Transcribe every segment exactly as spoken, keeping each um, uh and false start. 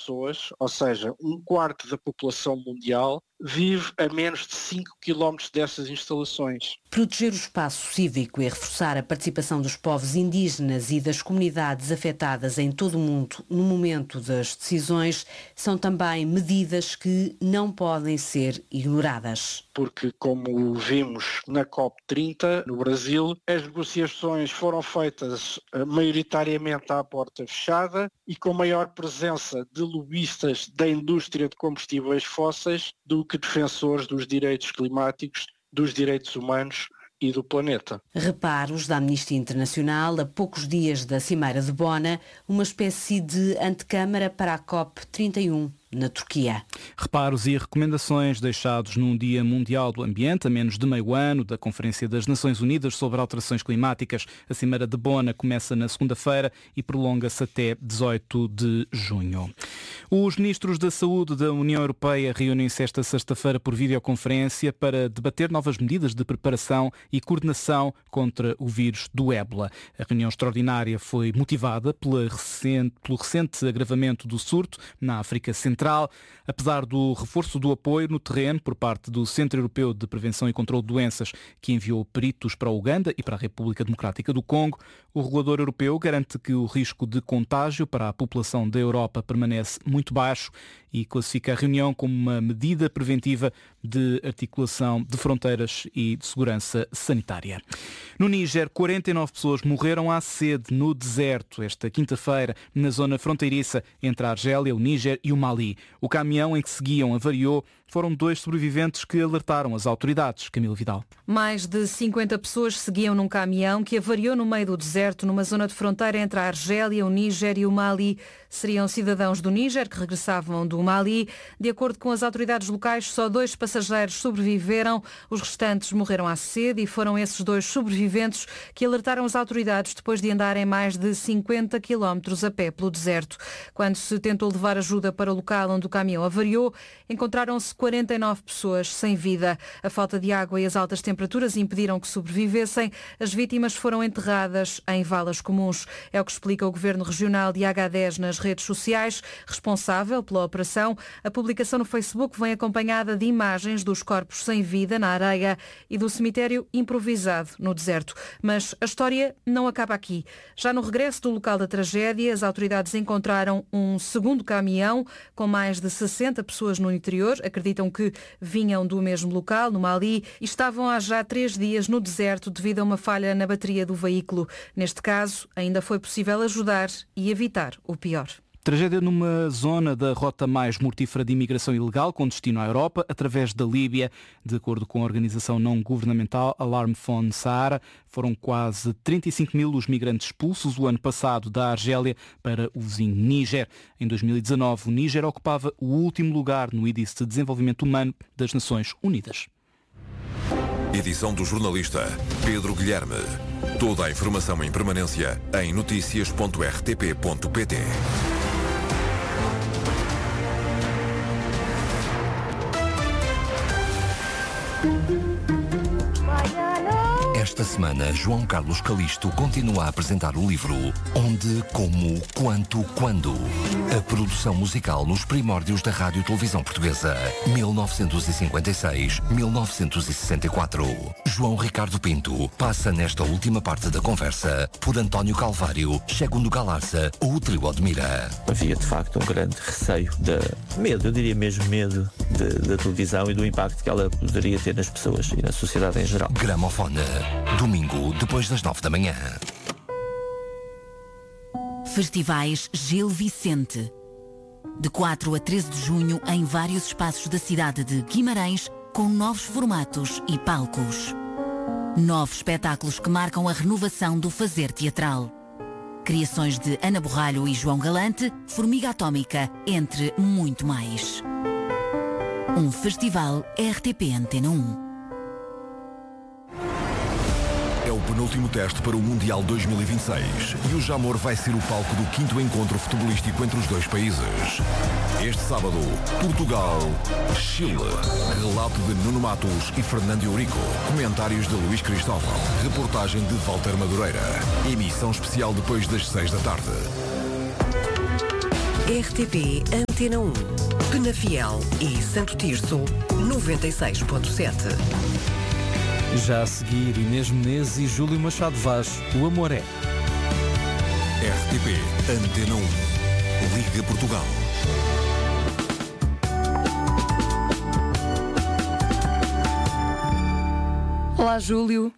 pessoas, ou seja, um quarto da população mundial, vive a menos de cinco quilómetros dessas instalações. Proteger o espaço cívico e reforçar a participação dos povos indígenas e das comunidades afetadas em todo o mundo no momento das decisões são também medidas que não podem ser ignoradas. Porque, como vimos na COP trinta, no Brasil, as negociações foram feitas maioritariamente à porta fechada e com maior presença de lobistas da indústria de combustíveis fósseis do que defensores dos direitos climáticos, dos direitos humanos e do planeta. Reparos da Amnistia Internacional a poucos dias da Cimeira de Bona, uma espécie de antecâmara para a COP trinta e um. Na Turquia. Reparos e recomendações deixados num Dia Mundial do Ambiente, a menos de meio ano, da Conferência das Nações Unidas sobre Alterações Climáticas. A Cimeira de Bona começa na segunda-feira e prolonga-se até dezoito de junho. Os ministros da Saúde da União Europeia reúnem-se esta sexta-feira por videoconferência para debater novas medidas de preparação e coordenação contra o vírus do ébola. A reunião extraordinária foi motivada pela recente, pelo recente agravamento do surto na África Central. Apesar do reforço do apoio no terreno por parte do Centro Europeu de Prevenção e Controlo de Doenças, que enviou peritos para a Uganda e para a República Democrática do Congo, o regulador europeu garante que o risco de contágio para a população da Europa permanece muito baixo e classifica a reunião como uma medida preventiva de articulação de fronteiras e de segurança sanitária. No Níger, quarenta e nove pessoas morreram à sede no deserto esta quinta-feira, na zona fronteiriça entre a Argélia, o Níger e o Mali. O caminhão em que seguiam avariou. Foram dois sobreviventes que alertaram as autoridades. Camila Vidal. Mais de cinquenta pessoas seguiam num caminhão que avariou no meio do deserto, numa zona de fronteira entre a Argélia, o Níger e o Mali. Seriam cidadãos do Níger que regressavam do Mali. De acordo com as autoridades locais, só dois passageiros sobreviveram. Os restantes morreram à sede e foram esses dois sobreviventes que alertaram as autoridades depois de andarem mais de cinquenta quilómetros a pé pelo deserto. Quando se tentou levar ajuda para o local onde o caminhão avariou, encontraram-se quarenta e nove pessoas sem vida. A falta de água e as altas temperaturas impediram que sobrevivessem. As vítimas foram enterradas em valas comuns. É o que explica o Governo Regional de Agadez nas redes sociais, responsável pela operação. A publicação no Facebook vem acompanhada de imagens dos corpos sem vida na areia e do cemitério improvisado no deserto. Mas a história não acaba aqui. Já no regresso do local da tragédia, as autoridades encontraram um segundo caminhão com mais de sessenta pessoas no interior. Acreditam que vinham do mesmo local, no Mali, e estavam há já três dias no deserto devido a uma falha na bateria do veículo. Neste caso, ainda foi possível ajudar e evitar o pior. Tragédia numa zona da rota mais mortífera de imigração ilegal com destino à Europa, através da Líbia. De acordo com a organização não governamental Alarm Phone Sahara, foram quase trinta e cinco mil os migrantes expulsos o ano passado da Argélia para o vizinho Níger. Em dois mil e dezanove, o Níger ocupava o último lugar no Índice de Desenvolvimento Humano das Nações Unidas. Edição do jornalista Pedro Guilherme. Toda a informação em permanência em notícias ponto r t p ponto p t. Esta semana, João Carlos Calisto continua a apresentar o livro Onde, Como, Quanto, Quando. A produção musical nos primórdios da Rádio Televisão Portuguesa, mil novecentos e cinquenta e seis a mil novecentos e sessenta e quatro. João Ricardo Pinto passa nesta última parte da conversa por António Calvário, Segundo Galarza ou o Trio Odmira. Havia de facto um grande receio, de medo, eu diria mesmo medo de, da televisão e do impacto que ela poderia ter nas pessoas e na sociedade em geral. Gramofone. Domingo, depois das nove da manhã. Festivais Gil Vicente. De quatro a treze de junho, em vários espaços da cidade de Guimarães, com novos formatos e palcos. Novos espetáculos que marcam a renovação do fazer teatral. Criações de Ana Borralho e João Galante, Formiga Atómica, entre muito mais. Um festival R T P Antena um. É o penúltimo teste para o Mundial dois mil e vinte e seis e o Jamor vai ser o palco do quinto encontro futebolístico entre os dois países. Este sábado, Portugal-Chile. Relato de Nuno Matos e Fernando Eurico. Comentários de Luís Cristóvão. Reportagem de Walter Madureira. Emissão especial depois das seis da tarde. R T P Antena um, Penafiel e Santo Tirso, noventa e seis ponto sete. Já a seguir, Inês Menezes e Júlio Machado Vaz, O Amor é. R T P Antena um, Liga Portugal. Olá, Júlio.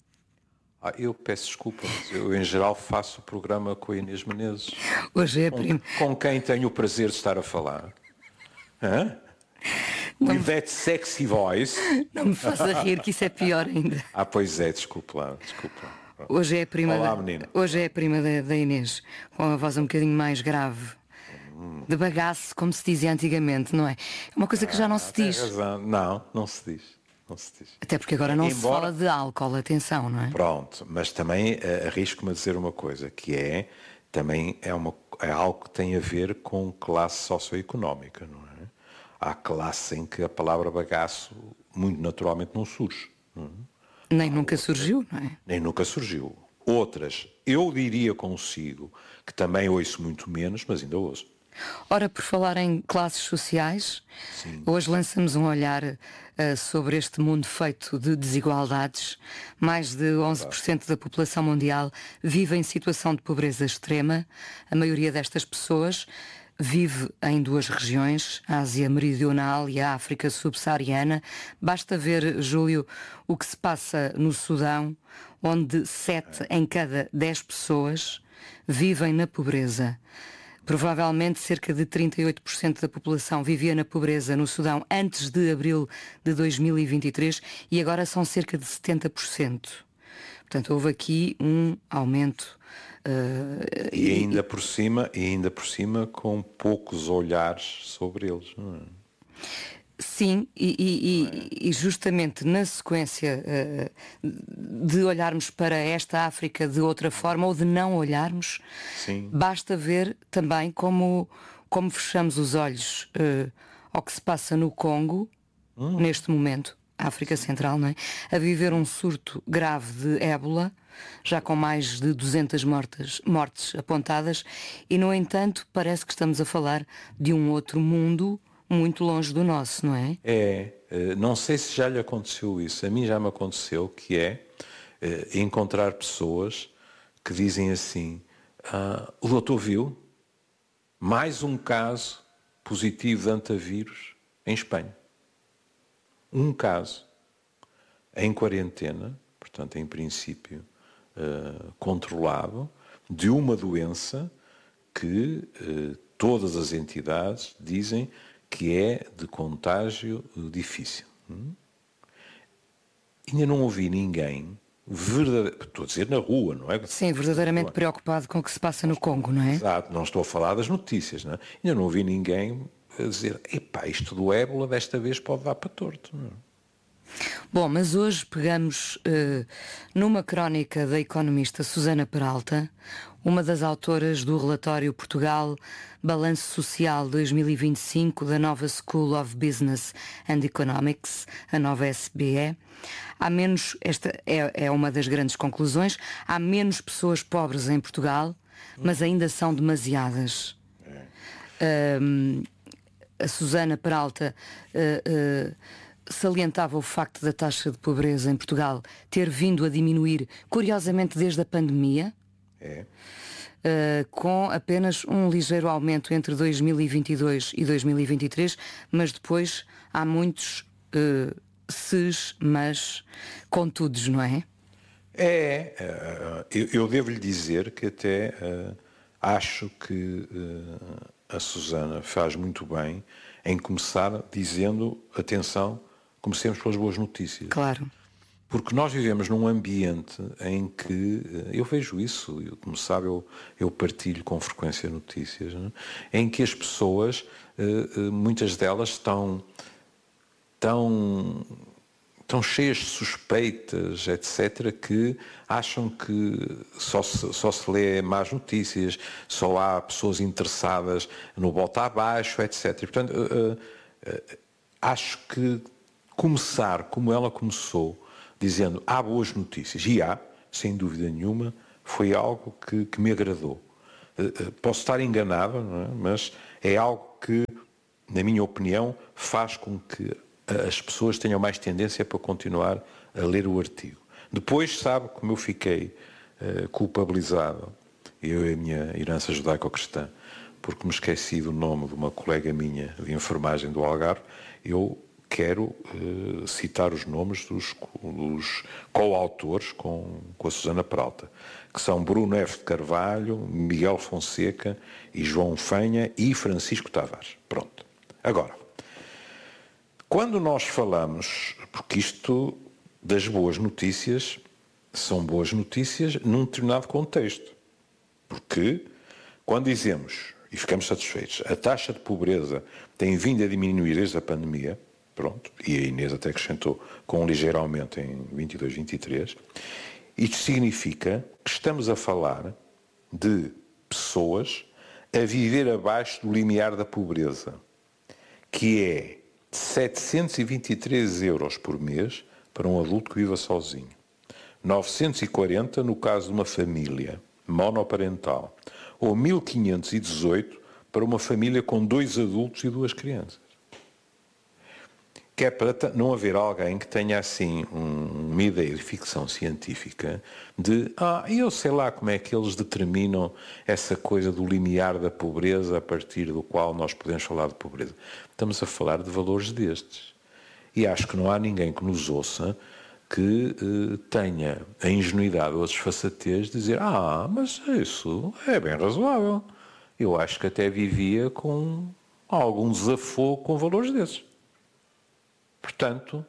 Ah, eu peço desculpa, mas eu em geral faço o programa com a Inês Menezes. Hoje é a com, prima. com quem tenho o prazer de estar a falar. Hã? Não With me... that sexy voice. Não me faça rir, que isso é pior ainda. Ah, pois é, desculpe lá, desculpe lá. Hoje é a prima, Olá, da... menina. Hoje é a prima da, da Inês, com a voz um bocadinho mais grave. De bagaço, como se dizia antigamente, não é? É uma coisa que já não se diz. Tem razão. Não, não se diz. Não se diz. Até porque agora não Embora... se fala de álcool, atenção, não é? Pronto, mas também uh, arrisco-me a dizer uma coisa, que é, também é, uma, é algo que tem a ver com classe socioeconómica, não é? Há classe em que a palavra bagaço, muito naturalmente, não surge. Não é? Nem nunca surgiu, não é? Nem nunca surgiu. Outras, eu diria consigo, que também ouço muito menos, mas ainda ouço. Ora, por falar em classes sociais, sim, hoje lançamos um olhar uh, sobre este mundo feito de desigualdades. Mais de onze por cento da população mundial vive em situação de pobreza extrema. A maioria destas pessoas vive em duas regiões, a Ásia Meridional e a África Subsaariana. Basta ver, Júlio, o que se passa no Sudão, onde sete em cada dez pessoas vivem na pobreza. Provavelmente cerca de trinta e oito por cento da população vivia na pobreza no Sudão antes de abril de dois mil e vinte e três e agora são cerca de setenta por cento. Portanto, houve aqui um aumento. Uh, e ainda e... por cima, e ainda por cima com poucos olhares sobre eles, não é? Sim, e, e, e justamente na sequência uh, de olharmos para esta África de outra forma ou de não olharmos, sim, basta ver também como, como fechamos os olhos uh, ao que se passa no Congo, hum. neste momento, África Central, não é? A viver um surto grave de ébola, já com mais de duzentas mortes, mortes apontadas, e no entanto parece que estamos a falar de um outro mundo muito longe do nosso, não é? É, não sei se já lhe aconteceu isso, a mim já me aconteceu, que é encontrar pessoas que dizem assim, ah, o doutor viu mais um caso positivo de antavírus em Espanha. Um caso em quarentena, portanto em princípio uh, controlado, de uma doença que uh, todas as entidades dizem que é de contágio difícil. Hum? Ainda não ouvi ninguém, verdade... estou a dizer na rua, não é? Sim, verdadeiramente preocupado com o que se passa no Congo, não é? Exato, não estou a falar das notícias, não é? Ainda não ouvi ninguém a dizer, epá, isto do ébola desta vez pode dar para torto, não é? Bom, mas hoje pegamos uh, numa crónica da economista Susana Peralta, uma das autoras do relatório Portugal Balanço Social dois mil e vinte e cinco da nova School of Business and Economics, a nova S B E. Há menos, esta é, é uma das grandes conclusões, há menos pessoas pobres em Portugal, mas ainda são demasiadas. Uh, a Susana Peralta uh, uh, salientava o facto da taxa de pobreza em Portugal ter vindo a diminuir, curiosamente, desde a pandemia, é. uh, com apenas um ligeiro aumento entre dois mil e vinte e dois e dois mil e vinte e três, mas depois há muitos uh, ses, mas, contudos, não é? É, uh, eu, eu devo-lhe dizer que até uh, acho que uh, a Susana faz muito bem em começar dizendo, atenção, comecemos pelas boas notícias. Claro. Porque nós vivemos num ambiente em que, eu vejo isso, eu, como sabe, eu, eu partilho com frequência notícias, né? Em que as pessoas, muitas delas estão, estão, estão cheias de suspeitas, etcétera, que acham que só se, só se lê más notícias, só há pessoas interessadas no bota abaixo, etcétera. E, portanto, uh, uh, acho que começar como ela começou, dizendo há boas notícias, e há, sem dúvida nenhuma, foi algo que, que me agradou. Posso estar enganado, não é? Mas é algo que, na minha opinião, faz com que as pessoas tenham mais tendência para continuar a ler o artigo. Depois, sabe como eu fiquei uh, culpabilizado, eu e a minha herança judaico-cristã, porque me esqueci do nome de uma colega minha de enfermagem do Algarve. Eu quero uh, citar os nomes dos, dos coautores com, com a Susana Peralta, que são Bruno F. de Carvalho, Miguel Fonseca e João Fanha e Francisco Tavares. Pronto. Agora, quando nós falamos, porque isto das boas notícias são boas notícias num determinado contexto, porque quando dizemos, e ficamos satisfeitos, a taxa de pobreza tem vindo a diminuir desde a pandemia, pronto, e a Inês até acrescentou com um ligeiro aumento em vinte e dois, vinte e três, isto significa que estamos a falar de pessoas a viver abaixo do limiar da pobreza, que é setecentos e vinte e três euros por mês para um adulto que viva sozinho, novecentos e quarenta no caso de uma família monoparental, ou mil quinhentos e dezoito para uma família com dois adultos e duas crianças. Que é para não haver alguém que tenha assim um, uma ideia de ficção científica de, ah, eu sei lá como é que eles determinam essa coisa do limiar da pobreza a partir do qual nós podemos falar de pobreza. Estamos a falar de valores destes. E acho que não há ninguém que nos ouça que eh, tenha a ingenuidade ou a desfaçatez de dizer, ah, mas isso é bem razoável. Eu acho que até vivia com algum desafogo com valores desses. Portanto,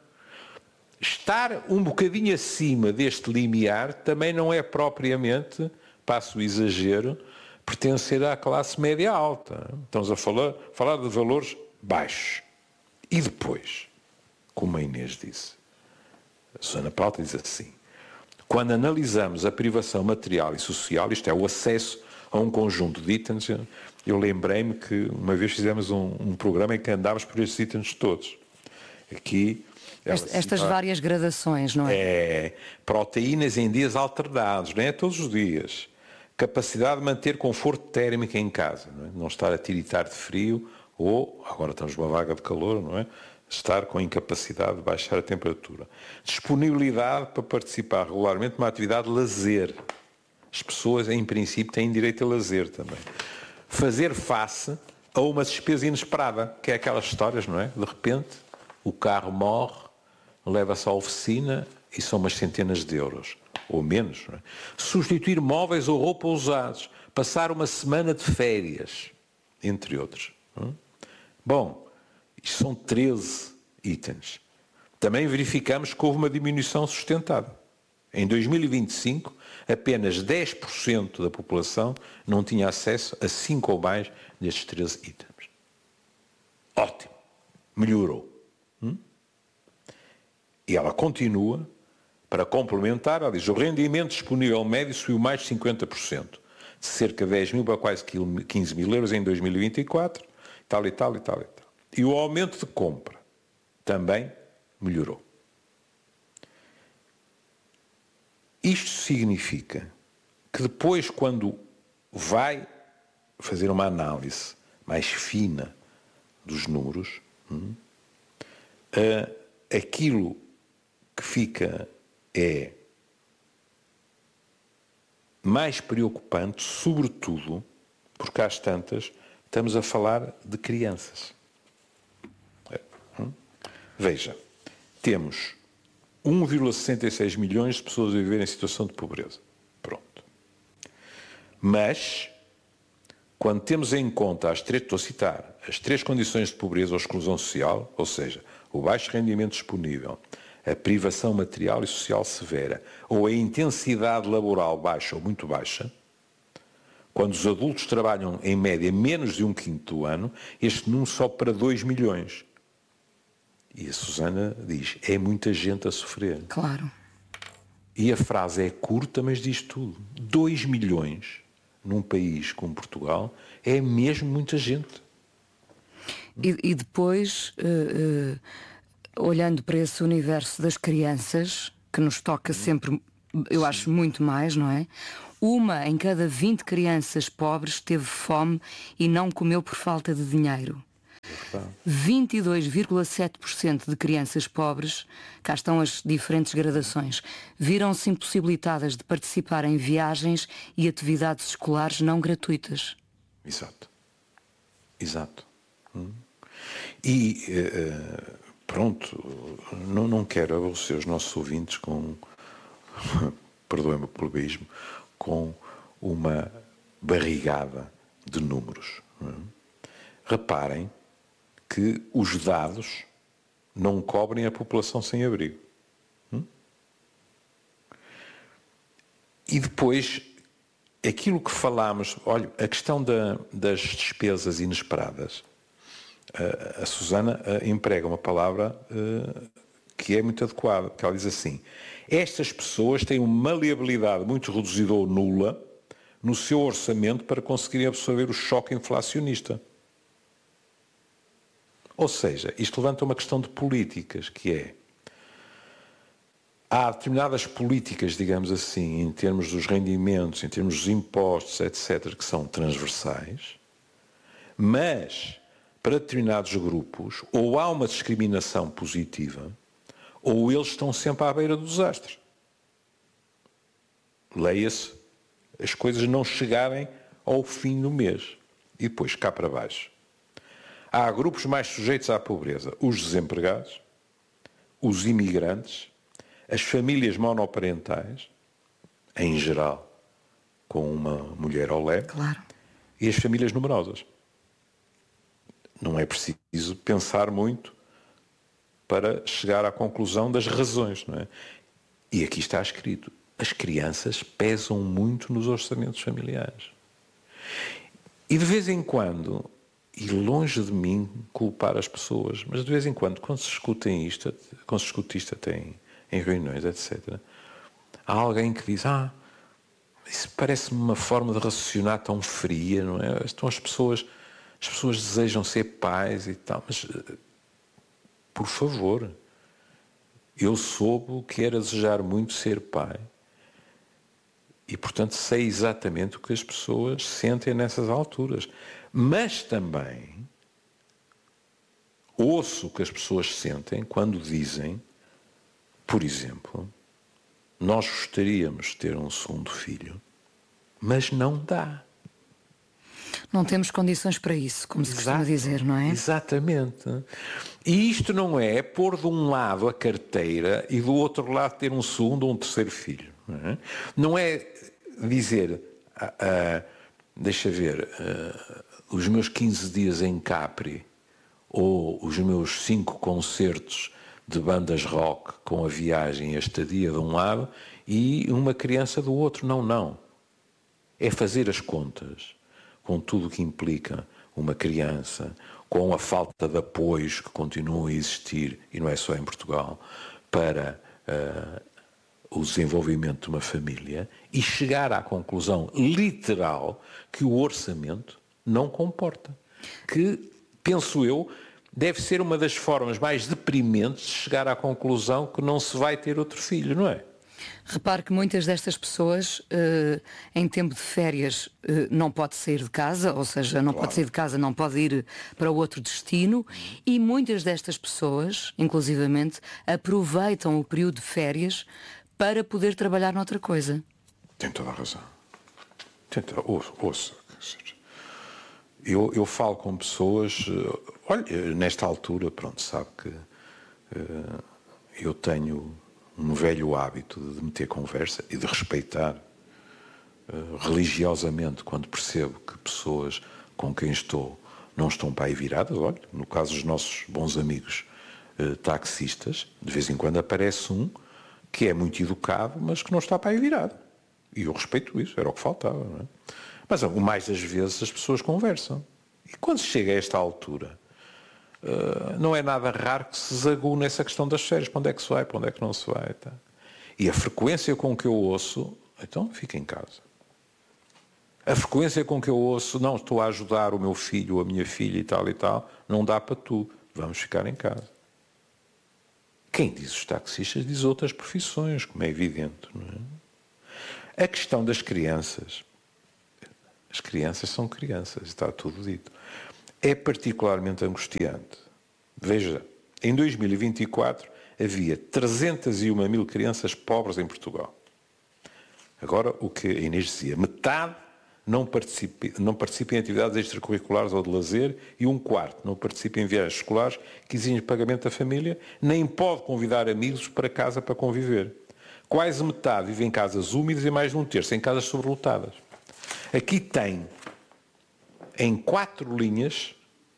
estar um bocadinho acima deste limiar também não é propriamente, passo o exagero, pertencer à classe média alta. Estamos a falar, falar de valores baixos. E depois, como a Inês disse, a Susana Peralta diz assim, quando analisamos a privação material e social, isto é, o acesso a um conjunto de itens, eu lembrei-me que uma vez fizemos um, um programa em que andámos por estes itens todos. Aqui, Est, estas cita, várias gradações, não é? É, proteínas em dias alternados, não é todos os dias. Capacidade de manter conforto térmico em casa, não é? Não estar a tiritar de frio ou, agora estamos numa vaga de calor, não é? Estar com incapacidade de baixar a temperatura. Disponibilidade para participar regularmente numa atividade de lazer. As pessoas, em princípio, têm direito a lazer também. Fazer face a uma despesa inesperada, que é aquelas histórias, não é? De repente, o carro morre, leva-se à oficina e são umas centenas de euros, ou menos. Não é? Substituir móveis ou roupa usados, passar uma semana de férias, entre outros. Não é? Bom, isto são treze itens. Também verificamos que houve uma diminuição sustentada. Em dois mil e vinte e cinco, apenas dez por cento da população não tinha acesso a cinco ou mais destes treze itens. Ótimo. Melhorou. Hum? E ela continua, para complementar, ela diz, o rendimento disponível médio subiu mais de cinquenta por cento, de cerca de dez mil para quase quinze mil euros em dois mil e vinte e quatro, tal e tal e tal e tal. E o aumento de compra também melhorou. Isto significa que depois, quando vai fazer uma análise mais fina dos números, hum, Uh, aquilo que fica é mais preocupante, sobretudo, porque às tantas estamos a falar de crianças. Hum? Veja, temos um vírgula sessenta e seis milhões de pessoas a viver em situação de pobreza. Pronto. Mas, quando temos em conta as três, estou a citar, as três condições de pobreza ou exclusão social, ou seja, o baixo rendimento disponível, a privação material e social severa ou a intensidade laboral baixa ou muito baixa, quando os adultos trabalham em média menos de um quinto do ano, este número sobe para dois milhões. E a Susana diz, é muita gente a sofrer. Claro. E a frase é curta, mas diz tudo. dois milhões num país como Portugal é mesmo muita gente. E, e depois, uh, uh, olhando para esse universo das crianças, que nos toca sempre, eu acho, muito mais, não é? Uma em cada vinte crianças pobres teve fome e não comeu por falta de dinheiro. vinte e dois vírgula sete por cento de crianças pobres, cá estão as diferentes gradações, viram-se impossibilitadas de participar em viagens e atividades escolares não gratuitas. Exato. Exato. Hum. E uh, pronto, não, não quero aborrecer os nossos ouvintes com, perdoem-me o clubismo, com uma barrigada de números. Hum. Reparem que os dados não cobrem a população sem abrigo. Hum? E depois, aquilo que falámos, olha, a questão da, das despesas inesperadas, a, a Susana a, emprega uma palavra a, que é muito adequada, que ela diz assim: estas pessoas têm uma maleabilidade muito reduzida ou nula no seu orçamento para conseguirem absorver o choque inflacionista. Ou seja, isto levanta uma questão de políticas, que é, há determinadas políticas, digamos assim, em termos dos rendimentos, em termos dos impostos, etcétera, que são transversais, mas para determinados grupos ou há uma discriminação positiva ou eles estão sempre à beira do desastre. Leia-se, as coisas não chegarem ao fim do mês e depois cá para baixo. Há grupos mais sujeitos à pobreza: os desempregados, os imigrantes, as famílias monoparentais, em geral, com uma mulher ao leve, claro, e as famílias numerosas. Não é preciso pensar muito para chegar à conclusão das razões, não é? E aqui está escrito: as crianças pesam muito nos orçamentos familiares. E de vez em quando, e longe de mim culpar as pessoas, mas de vez em quando, quando se escutem isto, quando se escuta isto até em, em reuniões, etcétera, há alguém que diz: ah, isso parece-me uma forma de raciocinar tão fria, não é? Estão as pessoas, as pessoas desejam ser pais e tal, mas, por favor, eu soube o que era desejar muito ser pai e, portanto, sei exatamente o que as pessoas sentem nessas alturas. Mas também ouço o que as pessoas sentem quando dizem, por exemplo, nós gostaríamos de ter um segundo filho, mas não dá. Não temos condições para isso, como se costuma dizer, não é? Exatamente. E isto não é pôr de um lado a carteira e do outro lado ter um segundo ou um terceiro filho. Não é, não é dizer, ah, ah, deixa ver, ah, os meus quinze dias em Capri ou os meus cinco concertos de bandas rock com a viagem e a estadia de um lado e uma criança do outro. Não, não. É fazer as contas com tudo o que implica uma criança, com a falta de apoios que continuam a existir, e não é só em Portugal, para uh, o desenvolvimento de uma família, e chegar à conclusão literal que o orçamento não comporta. Que, penso eu, deve ser uma das formas mais deprimentes de chegar à conclusão que não se vai ter outro filho, não é? Repare que muitas destas pessoas, eh, em tempo de férias, eh, não pode sair de casa, ou seja, não claro. pode sair de casa, não pode ir para outro destino, e muitas destas pessoas, inclusivamente, aproveitam o período de férias para poder trabalhar noutra coisa. Tem toda a razão. Tenta, ouça, ouça. Eu, eu falo com pessoas, olha, nesta altura, pronto, sabe que uh, eu tenho um velho hábito de meter conversa e de respeitar uh, religiosamente quando percebo que pessoas com quem estou não estão para aí viradas. Olha, no caso dos nossos bons amigos uh, taxistas, de vez em quando aparece um que é muito educado, mas que não está para aí virado. E eu respeito isso, era o que faltava, não é? Mas o mais das vezes as pessoas conversam. E quando se chega a esta altura, uh, não é nada raro que se zague nessa questão das férias. Para onde é que se vai, para onde é que não se vai? Tá? E a frequência com que eu ouço, então fica em casa. A frequência com que eu ouço, não, estou a ajudar o meu filho ou a minha filha e tal e tal, não dá para tudo, vamos ficar em casa. Quem diz os taxistas diz outras profissões, como é evidente, não é? A questão das crianças, as crianças são crianças, está tudo dito, é particularmente angustiante. Veja, em dois mil e vinte e quatro havia trezentas e uma mil crianças pobres em Portugal. Agora, o que a Inês dizia, metade não participa, não participa em atividades extracurriculares ou de lazer e um quarto não participa em viagens escolares que exigem pagamento da família, nem pode convidar amigos para casa para conviver. Quase metade vive em casas úmidas e mais de um terço em casas sobrelotadas. Aqui tem, em quatro linhas,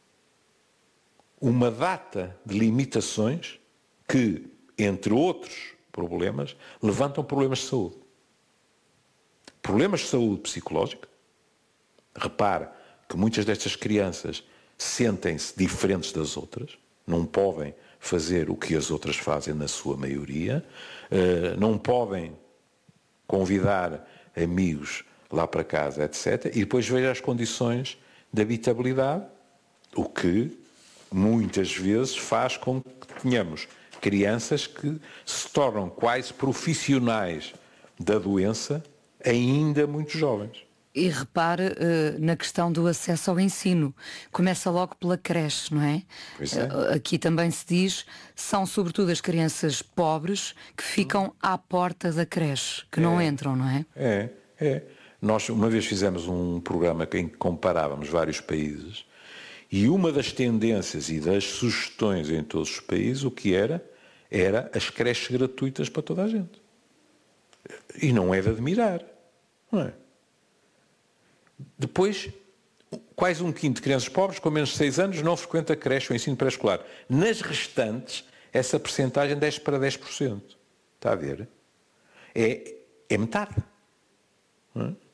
uma data de limitações que, entre outros problemas, levantam problemas de saúde. Problemas de saúde psicológica. Repare que muitas destas crianças sentem-se diferentes das outras, não podem fazer o que as outras fazem na sua maioria, não podem convidar amigos lá para casa, etcétera. E depois veja as condições de habitabilidade, o que muitas vezes faz com que tenhamos crianças que se tornam quase profissionais da doença ainda muito jovens. E repare uh, na questão do acesso ao ensino. Começa logo pela creche, não é? Pois é. Uh, aqui também se diz, são sobretudo as crianças pobres que ficam à porta da creche, que é. não entram, não é? É, é. Nós uma vez fizemos um programa em que comparávamos vários países e uma das tendências e das sugestões em todos os países, o que era, era as creches gratuitas para toda a gente. E não é de admirar, não é? Depois, quase um quinto de crianças pobres com menos de seis anos não frequenta a creche ou ensino pré-escolar. Nas restantes, essa percentagem desce para dez por cento. Está a ver? É, é metade. Não é?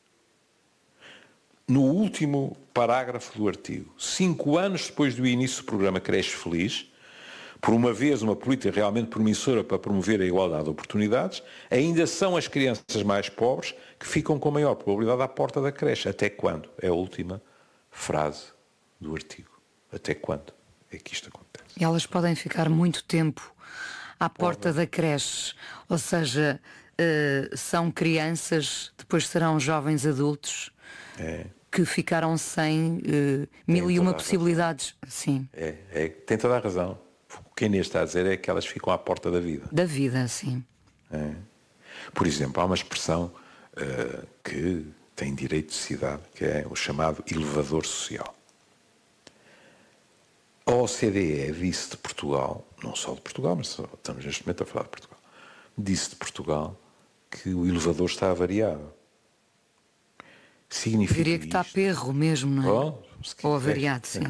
No último parágrafo do artigo, cinco anos depois do início do programa Creche Feliz, por uma vez uma política realmente promissora para promover a igualdade de oportunidades, ainda são as crianças mais pobres que ficam com maior probabilidade à porta da creche. Até quando? É a última frase do artigo. Até quando é que isto acontece? E elas podem ficar muito tempo à porta da creche, ou seja, uh, são crianças, depois serão jovens adultos, é. que ficaram sem uh, mil e uma possibilidades. Sim. É, é, tem toda a razão. O que a Inês está a dizer é que elas ficam à porta da vida. Da vida, sim. É. Por exemplo, há uma expressão uh, que tem direito de cidade, que é o chamado elevador social. A O C D E disse de Portugal, não só de Portugal, mas só, estamos neste momento a falar de Portugal, disse de Portugal que o elevador está avariado. Significa diria que está perro mesmo, não é? Oh, ou avariado, sim.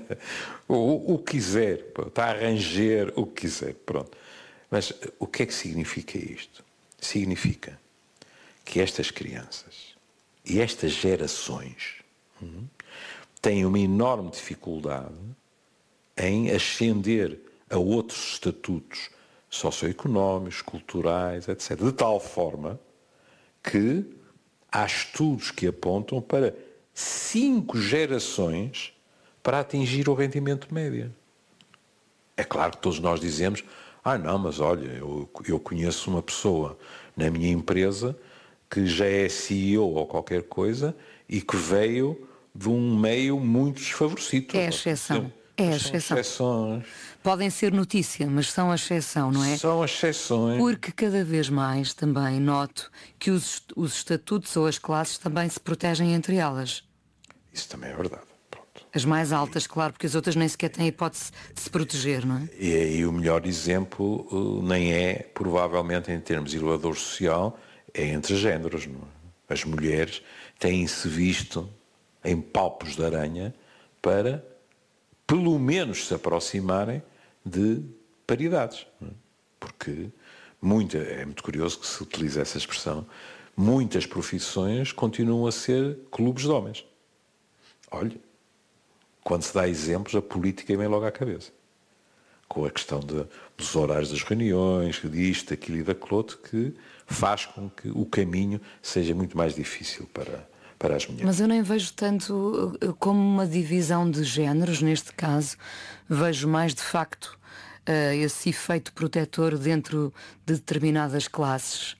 o, o que quiser, está a arranjar o que quiser, pronto. Mas o que é que significa isto? Significa que estas crianças e estas gerações hum, têm uma enorme dificuldade em ascender a outros estatutos socioeconómicos, culturais, etcétera. De tal forma que há estudos que apontam para cinco gerações para atingir o rendimento médio. É claro que todos nós dizemos, ah não, mas olha, eu, eu conheço uma pessoa na minha empresa que já é C E O ou qualquer coisa e que veio de um meio muito desfavorecido. É a exceção. É a exceção. Exceções. Podem ser notícia, mas são a exceção, não é? São exceções. Porque cada vez mais também noto que os, os estatutos ou as classes também se protegem entre elas. Isso também é verdade. Pronto. As mais altas, claro, porque as outras nem sequer têm hipótese de se proteger, não é? E aí o melhor exemplo nem é, provavelmente, em termos de elevador social, é entre géneros, não é? As mulheres têm-se visto em palpos de aranha para, pelo menos, se aproximarem de paridades. Não é? Porque muita, é muito curioso que se utilize essa expressão, muitas profissões continuam a ser clubes de homens. Olha, quando se dá exemplos, a política vem logo à cabeça. Com a questão de, dos horários das reuniões, disto, aquilo e daquilo outro, que faz com que o caminho seja muito mais difícil para, para as mulheres. Mas eu nem vejo tanto como uma divisão de géneros, neste caso. Vejo mais, de facto, esse efeito protetor dentro de determinadas classes.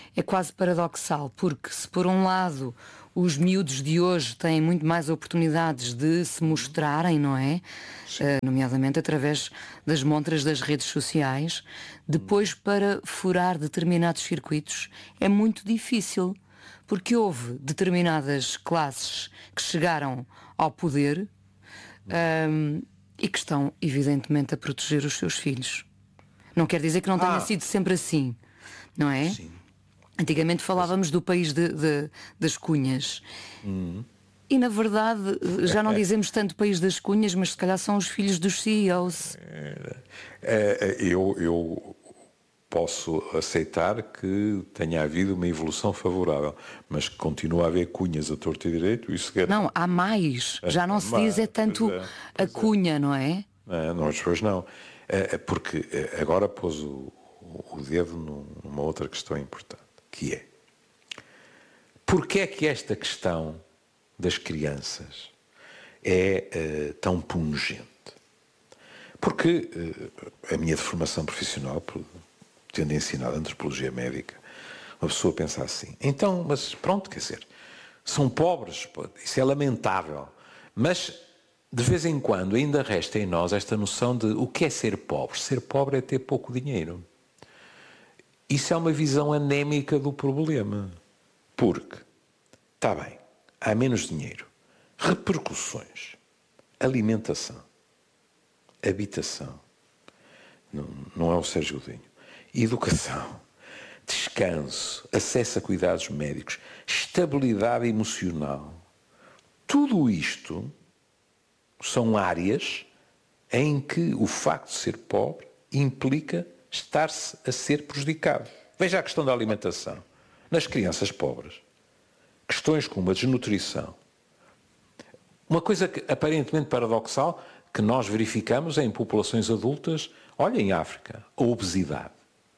é quase paradoxal, porque se por um lado os miúdos de hoje têm muito mais oportunidades de se mostrarem, não é? Uh, nomeadamente através das montras das redes sociais, depois para furar determinados circuitos é muito difícil, porque houve determinadas classes que chegaram ao poder um, e que estão evidentemente a proteger os seus filhos. Não quer dizer que não tenha ah. sido sempre assim, não é? Sim. Antigamente falávamos do país de, de, das cunhas. Hum. E na verdade já não dizemos tanto país das cunhas, mas se calhar são os filhos dos C E Os. É, eu, eu posso aceitar que tenha havido uma evolução favorável, mas que continua a haver cunhas a torto e direito, isso é... Não, há mais. Já não se diz é tanto é, a cunha, não é? é nós depois não. É, porque agora pôs o, o dedo numa outra questão importante, que é: porque é que esta questão das crianças é uh, tão pungente? Porque uh, a minha formação profissional, tendo ensinado antropologia médica, uma pessoa pensa assim, então, mas pronto, quer dizer, são pobres, isso é lamentável, mas de vez em quando ainda resta em nós esta noção de o que é ser pobre. Ser pobre é ter pouco dinheiro. Isso é uma visão anémica do problema. Porque, está bem, há menos dinheiro. Repercussões. Alimentação. Habitação. Não, não é o Sérgio Godinho. Educação. Descanso. Acesso a cuidados médicos. Estabilidade emocional. Tudo isto são áreas em que o facto de ser pobre implica estar-se a ser prejudicado. Veja a questão da alimentação. Nas crianças pobres, questões como a desnutrição. Uma coisa que, aparentemente paradoxal que nós verificamos em populações adultas, olha em África, a obesidade.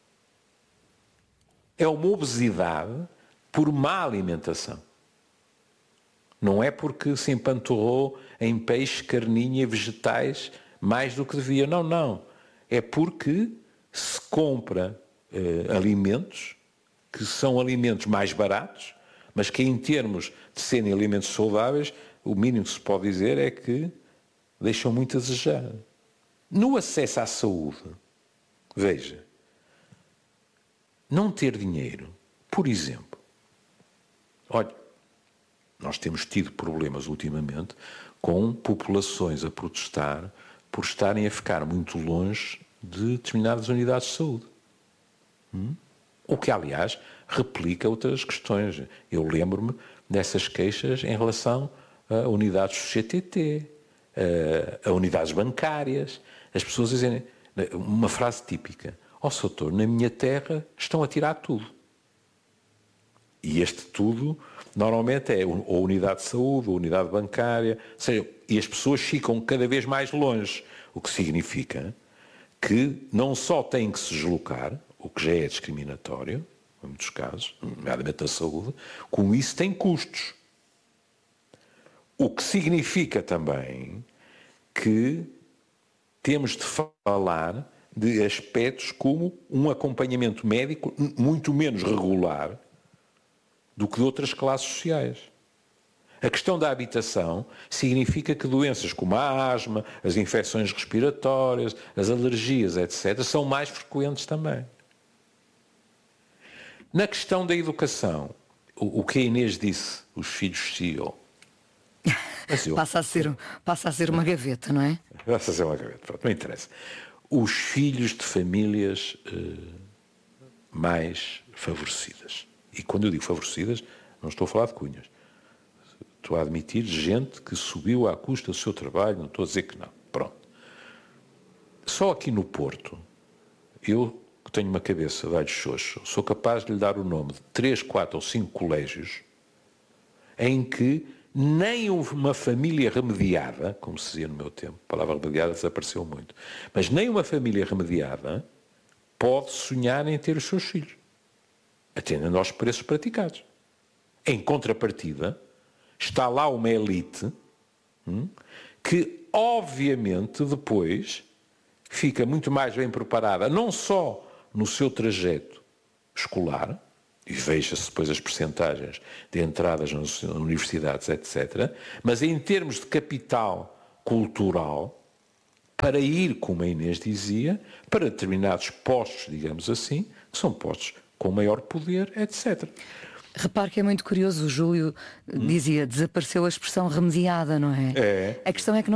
É uma obesidade por má alimentação. Não é porque se empanturrou em peixe, carninha e vegetais mais do que devia. Não, não. É porque se compra eh, alimentos que são alimentos mais baratos, mas que em termos de serem alimentos saudáveis, o mínimo que se pode dizer é que deixam muito a desejar. No acesso à saúde, veja, não ter dinheiro, por exemplo, olha, nós temos tido problemas ultimamente com populações a protestar por estarem a ficar muito longe de determinadas unidades de saúde. Hum? O que, aliás, replica outras questões. Eu lembro-me dessas queixas em relação a unidades do C T T, a, a unidades bancárias. As pessoas dizem uma frase típica: ó Soutor, na minha terra estão a tirar tudo. E este tudo normalmente é ou unidade de saúde, ou unidade bancária, ou seja, e as pessoas ficam cada vez mais longe, o que significa que não só têm que se deslocar, o que já é discriminatório, em muitos casos, nomeadamente a saúde, como isso tem custos. O que significa também que temos de falar de aspectos como um acompanhamento médico muito menos regular do que de outras classes sociais. A questão da habitação significa que doenças como a asma, as infecções respiratórias, as alergias, etcétera, são mais frequentes também. Na questão da educação, o, o que a Inês disse, os filhos C E O. Eu, passa, a ser, passa a ser uma gaveta, não é? Passa a ser uma gaveta, pronto, não interessa. Os filhos de famílias eh, mais favorecidas. E quando eu digo favorecidas, não estou a falar de cunhas. Estou a admitir gente que subiu à custa do seu trabalho, não estou a dizer que não. Pronto. Só aqui no Porto, eu que tenho uma cabeça de alho xoxo, sou capaz de lhe dar o nome de três, quatro ou cinco colégios em que nem uma família remediada, como se dizia no meu tempo, a palavra remediada desapareceu muito, mas nem uma família remediada pode sonhar em ter os seus filhos, atendendo aos preços praticados. Em contrapartida, está lá uma elite hum, que, obviamente, depois fica muito mais bem preparada, não só no seu trajeto escolar, e veja-se depois as percentagens de entradas nas universidades, etcétera, mas em termos de capital cultural, para ir, como a Inês dizia, para determinados postos, digamos assim, que são postos com maior poder, etcétera. Repare que é muito curioso, o Júlio hum. dizia, desapareceu a expressão remediada, não é? É. A questão é que não